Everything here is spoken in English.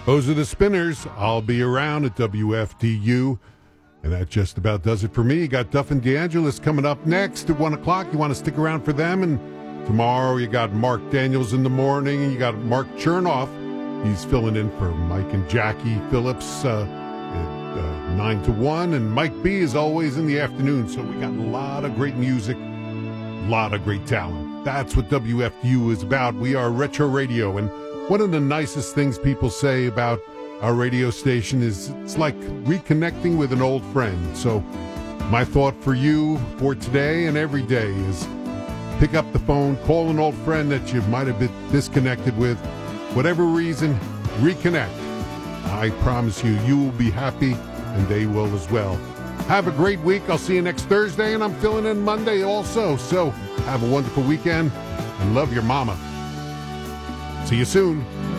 Those are the Spinners. I'll be around at WFDU. And that just about does it for me. You got Duff and DeAngelis coming up next at 1 o'clock. You want to stick around for them? And tomorrow you got Mark Daniels in the morning. And you got Mark Chernoff. He's filling in for Mike and Jackie Phillips at 9 to 1. And Mike B is always in the afternoon. So we got a lot of great music, a lot of great talent. That's what WFDU is about. We are Retro Radio. And one of the nicest things people say about our radio station is it's like reconnecting with an old friend. So my thought for you for today and every day is pick up the phone, call an old friend that you might have been disconnected with. Whatever reason, reconnect. I promise you, you will be happy and they will as well. Have a great week. I'll see you next Thursday, and I'm filling in Monday also. So have a wonderful weekend and love your mama. See you soon.